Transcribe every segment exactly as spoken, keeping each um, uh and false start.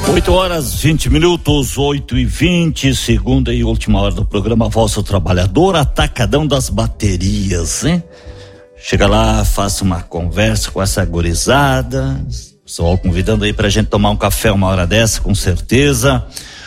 oito horas, vinte minutos, oito e vinte, segunda e última hora do programa Voz do Trabalhador, Atacadão das Baterias, hein? Chega lá, faça uma conversa com essa gurizada, pessoal convidando aí pra gente tomar um café uma hora dessa, com certeza.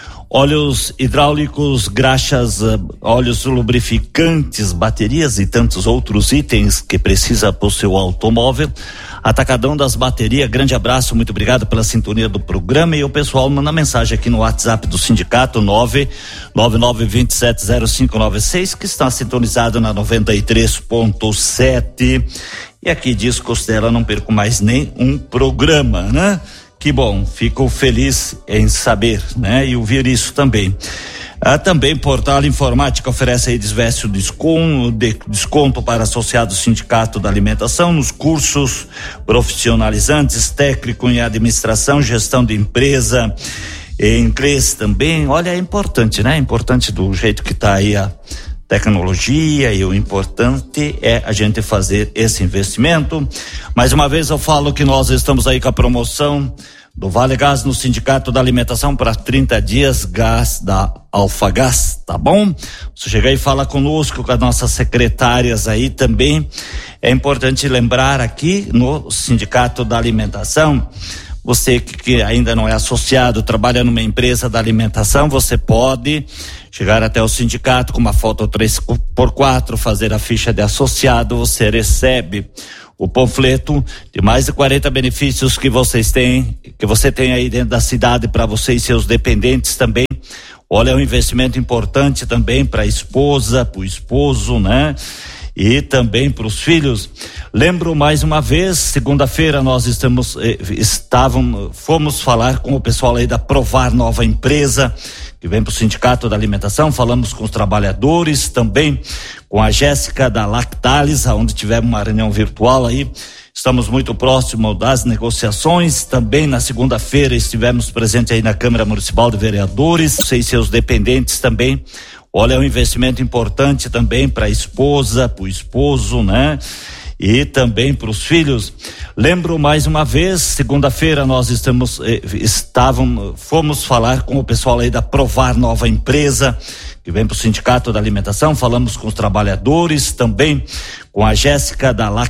Óleos hidráulicos, graxas, óleos lubrificantes, baterias e tantos outros itens que precisa pro seu automóvel. Atacadão das Baterias, grande abraço, muito obrigado pela sintonia do programa. E o pessoal manda mensagem aqui no WhatsApp do sindicato nove nove nove dois sete zero cinco nove seis, que está sintonizado na noventa e três ponto sete. E aqui diz Costela, não perco mais nem um programa, né? Que bom, fico feliz em saber, né? E ouvir isso também. Ah, também Portal Informática oferece aí diversos desconto, de, desconto para associados do Sindicato da Alimentação nos cursos profissionalizantes, técnico em administração, gestão de empresa, em inglês também. Olha, é importante, né? É importante do jeito que está aí a tecnologia, e o importante é a gente fazer esse investimento. Mais uma vez eu falo que nós estamos aí com a promoção do Vale Gás no Sindicato da Alimentação para trinta dias, gás da Alfagás, tá bom? Você chega aí e fala conosco, com as nossas secretárias aí também. É importante lembrar aqui no Sindicato da Alimentação, você que, que ainda não é associado, trabalha numa empresa da alimentação, você pode chegar até o sindicato com uma foto três por quatro, fazer a ficha de associado, você recebe o panfleto de mais de quarenta benefícios que vocês têm, que você tem aí dentro da cidade para você e seus dependentes também. Olha, é um investimento importante também para a esposa, para o esposo, né? E também para os filhos. Lembro mais uma vez, segunda-feira nós estamos, eh, estávamos, fomos falar com o pessoal aí da Provar Nova Empresa, que vem para o Sindicato da Alimentação, falamos com os trabalhadores, também com a Jéssica da Lactalis, onde tivemos uma reunião virtual aí. Estamos muito próximos das negociações. Também na segunda-feira estivemos presentes aí na Câmara Municipal de Vereadores, e seus dependentes também. Olha, é um investimento importante também para a esposa, para o esposo, né? E também para os filhos. Lembro mais uma vez, segunda-feira nós estamos, eh, estávamos, fomos falar com o pessoal aí da Provar Nova Empresa, que vem para o Sindicato da Alimentação, falamos com os trabalhadores, também com a Jéssica da Lactalis,